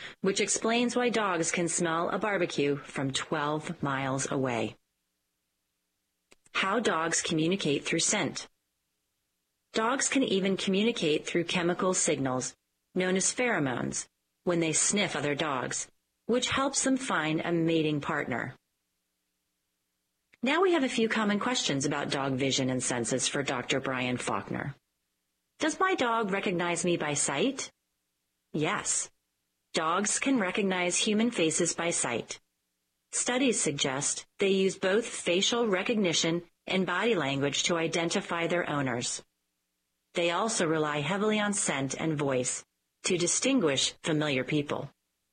which explains why dogs can smell a barbecue from 12 miles away. How dogs communicate through scent. Dogs can even communicate through chemical signals, known as pheromones, when they sniff other dogs, which helps them find a mating partner. Now we have a few common questions about dog vision and senses for Dr. Brian Faulkner. Does my dog recognize me by sight? Yes. Dogs can recognize human faces by sight. Studies suggest they use both facial recognition and body language to identify their owners. They also rely heavily on scent and voice to distinguish familiar people.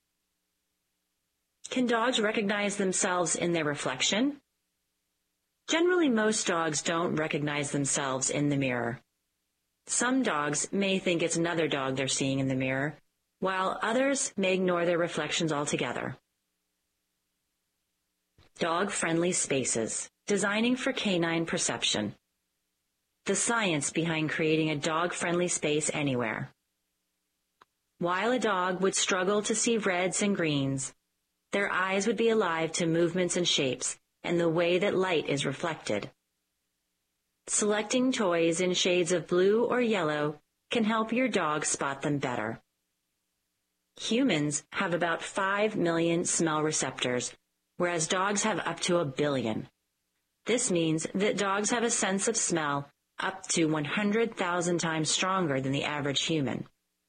Can dogs recognize themselves in their reflection? Generally, most dogs don't recognize themselves in the mirror. Some dogs may think it's another dog they're seeing in the mirror, while others may ignore their reflections altogether. Dog-friendly spaces, designing for canine perception. The science behind creating a dog-friendly space anywhere. While a dog would struggle to see reds and greens, their eyes would be alive to movements and shapes and the way that light is reflected. Selecting toys in shades of blue or yellow can help your dog spot them better. Humans have about 5 million smell receptors, whereas dogs have up to 1 billion. This means that dogs have a sense of smell up to 100,000 times stronger than the average human.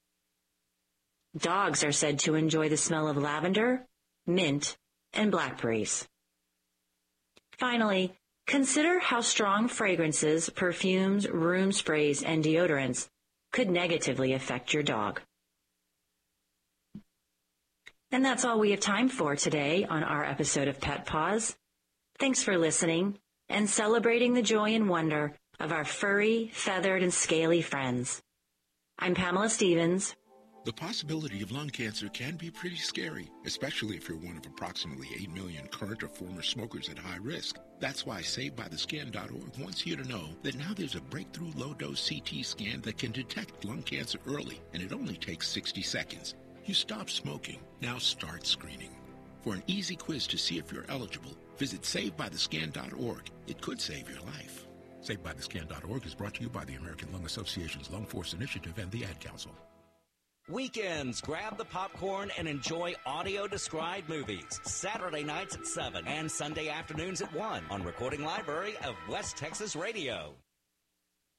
Dogs are said to enjoy the smell of lavender, mint, and blackberries. Finally, consider how strong fragrances, perfumes, room sprays, and deodorants could negatively affect your dog. And that's all we have time for today on our episode of Pet Paws. Thanks for listening and celebrating the joy and wonder of our furry, feathered, and scaly friends. I'm Pamela Stevens. The possibility of lung cancer can be pretty scary, especially if you're one of approximately 8 million current or former smokers at high risk. That's why SaveByTheScan.org wants you to know that now there's a breakthrough low-dose CT scan that can detect lung cancer early, and it only takes 60 seconds. You stop smoking. Now start screening. For an easy quiz to see if you're eligible, visit SaveByTheScan.org. It could save your life. SaveByTheScan.org is brought to you by the American Lung Association's Lung Force Initiative and the Ad Council. Weekends, grab the popcorn and enjoy audio-described movies. Saturday nights at 7 and Sunday afternoons at 1 on Recording Library of West Texas Radio.